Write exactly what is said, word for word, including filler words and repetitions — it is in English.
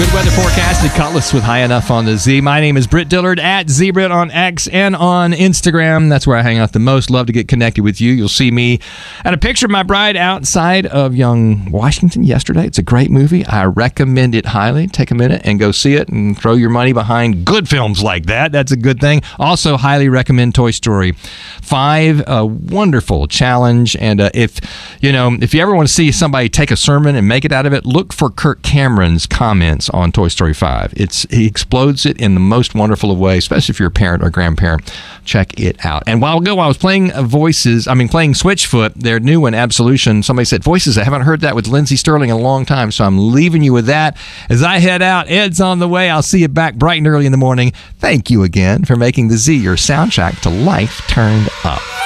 Good weather forecast at Cutlass with High Enough on the Z. My name is Britt Dillard at ZBrit on X and on Instagram. That's where I hang out the most. Love to get connected with you. You'll see me at a picture of my bride outside of Young Washington yesterday. It's a great movie. I recommend it highly. Take a minute and go see it and throw your money behind good films like that. That's a good thing. Also, highly recommend Toy Story five. A wonderful challenge. And uh, if, you know, if you ever want to see somebody take a sermon and make it out of it, look for Kirk Cameron's comments on Toy Story five. It's he explodes it in the most wonderful of ways, especially if you're a parent or grandparent. Check it out. And while ago I was playing Voices, I mean playing Switchfoot, their new one, Absolution. Somebody said Voices. I haven't heard that with Lindsey Sterling in a long time, so I'm leaving you with that. As I head out, Ed's on the way. I'll see you back bright and early in the morning. Thank you again for making the Z your soundtrack to life turned up.